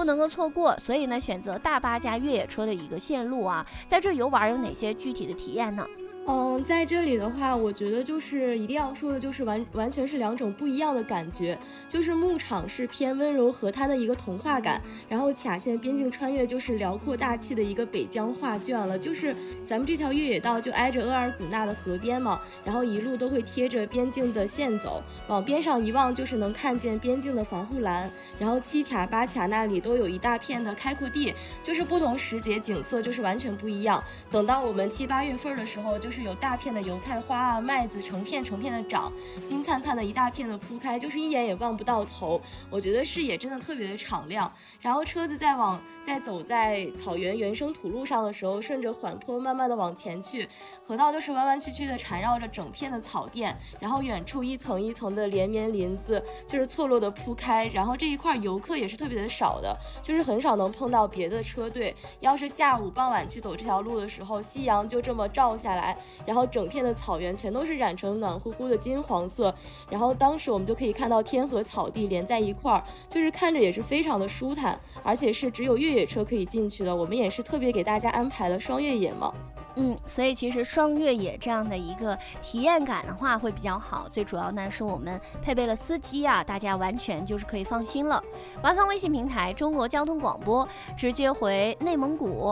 能够错过。所以呢，选择大巴加越野车的一个线路啊，在这游玩有哪些具体的体验呢？ 在这里的话，我觉得就是一定要说的，就是完全是两种不一样的感觉。就是牧场是偏温柔河滩的一个童话感，然后卡线边境穿越就是辽阔大气的一个北疆画卷了。就是咱们这条越野道就挨着额尔古纳的河边嘛，然后一路都会贴着边境的线走，往边上一望就是能看见边境的防护栏，然后七卡八卡那里都有一大片的开阔地，就是不同时节景色就是完全不一样。等到我们7、8月份的时候，就是有大片的油菜花啊，麦子成片成片的长，金灿灿的一大片的铺开，就是一眼也望不到头。我觉得视野真的特别的敞亮。然后车子在走在草原原生土路上的时候，顺着缓坡慢慢的往前去，河道就是弯弯曲曲的缠绕着整片的草甸，然后远处一层一层的连绵林子就是错落的铺开，然后这一块游客也是特别的少的，就是很少能碰到别的车队。要是下午傍晚去走这条路的时候，夕阳就这么照下来，然后整片的草原全都是染成暖乎乎的金黄色，然后当时我们就可以看到天和草地连在一块儿，就是看着也是非常的舒坦，而且是只有越野车可以进去的。我们也是特别给大家安排了双越野嘛。 所以其实双越野这样的一个体验感的话会比较好，最主要呢是我们配备了司机啊，大家完全就是可以放心了。官方微信平台中国交通广播，直接回内蒙古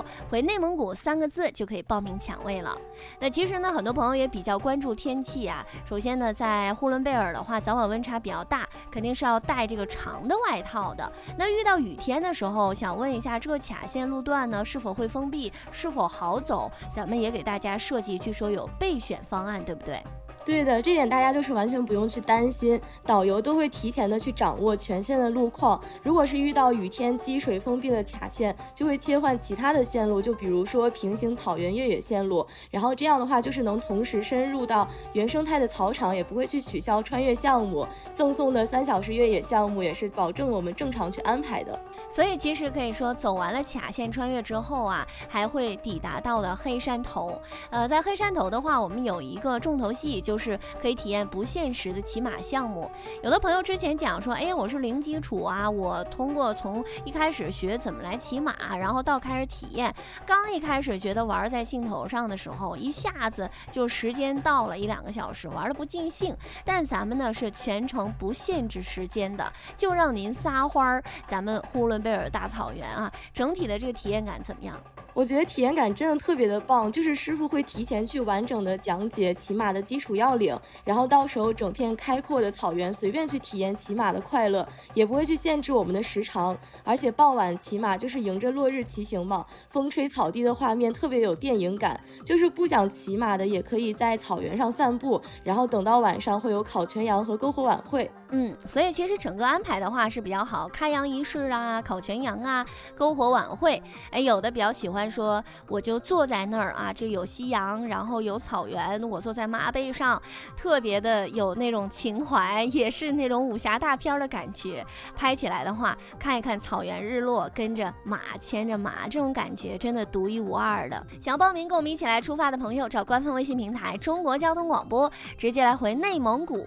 3个字就可以报名抢位了。那其实呢，很多朋友也比较关注天气啊。首先呢，在呼伦贝尔的话，早晚温差比较大，肯定是要带这个长的外套的。那遇到雨天的时候，想问一下，这个卡线路段呢是否会封闭，是否好走？咱们也给大家设计，据说有备选方案，对不对？ 对的，这点大家就是完全不用去担心，导游都会提前的去掌握全线的路况。如果是遇到雨天积水封闭的卡线，就会切换其他的线路，就比如说平行草原越野线路，然后这样的话就是能同时深入到原生态的草场，也不会去取消穿越项目，赠送的3小时越野项目也是保证我们正常去安排的。 所以其实可以说，走完了卡线穿越之后啊，还会抵达到了黑山头。在黑山头的话，我们有一个重头戏，就是可以体验不限时的骑马项目。有的朋友之前讲说，我是零基础啊，我通过从一开始学怎么来骑马，然后到开始体验，刚一开始觉得玩在兴头上的时候，一下子就时间到了1、2个小时，玩的不尽兴。但是咱们呢是全程不限制时间的，就让您撒欢儿。咱们呼伦贝尔大草原啊，整体的这个体验感怎么样？ 我觉得体验感真的特别的棒，就是师傅会提前去完整的讲解骑马的基础要领，然后到时候整片开阔的草原随便去体验骑马的快乐，也不会去限制我们的时长。而且傍晚骑马就是迎着落日骑行嘛，风吹草低的画面特别有电影感，就是不想骑马的也可以在草原上散步，然后等到晚上会有烤全羊和篝火晚会。 所以其实整个安排的话是比较好，开阳仪式啊，烤全羊啊，篝火晚会。有的比较喜欢说，我就坐在那儿啊，这有夕阳，然后有草原，我坐在马背上，特别的有那种情怀，也是那种武侠大片的感觉。拍起来的话，看一看草原日落，跟着马牵着马，这种感觉真的独一无二的。想要报名跟我们一起来出发的朋友，找官方微信平台中国交通广播，直接来回内蒙古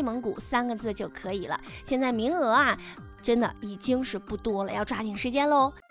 3个字就可以了。现在名额啊，真的已经是不多了，要抓紧时间喽。